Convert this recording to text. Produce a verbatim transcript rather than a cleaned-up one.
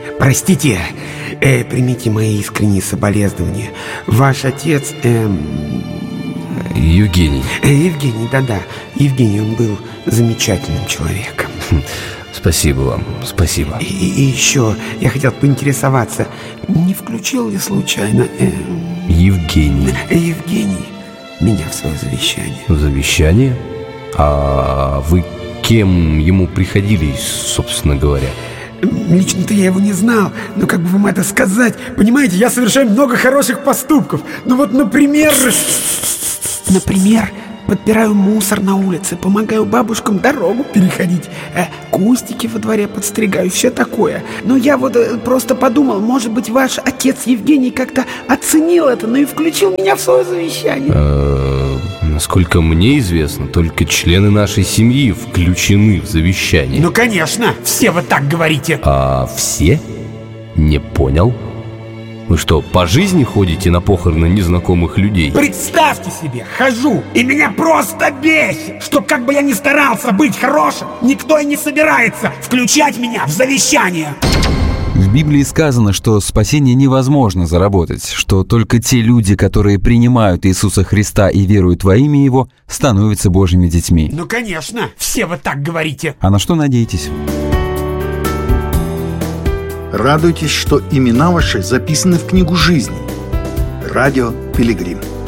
Простите, э, примите мои искренние соболезнования. Ваш отец... Эм... Евгений. Э, Евгений, да-да. Евгений, он был замечательным человеком. Спасибо вам, спасибо. И, и еще я хотел поинтересоваться, не включил ли случайно... Э... Евгений. Евгений меня в свое завещание. В завещание? А вы кем ему приходились, собственно говоря? Лично-то я его не знал, но как бы вам это сказать? Понимаете, я совершаю много хороших поступков. Ну вот, например... Например, подбираю мусор на улице, помогаю бабушкам дорогу переходить, э, кустики во дворе подстригаю, все такое. Но я вот э, просто подумал, может быть, ваш отец Евгений как-то оценил это, ну и включил меня в свое завещание. Э, насколько мне известно, только члены нашей семьи включены в завещание. Ну, конечно, все вы так говорите. А все? Не понял. Вы что, по жизни ходите на похороны незнакомых людей? Представьте себе, хожу, и меня просто бесит, что как бы я ни старался быть хорошим, никто и не собирается включать меня в завещание. В Библии сказано, что спасение невозможно заработать, что только те люди, которые принимают Иисуса Христа и веруют во имя Его, становятся Божьими детьми. Ну, конечно, все вы так говорите. А на что надеетесь? Радуйтесь, что имена ваши записаны в книгу жизни. Радио Пилигрим.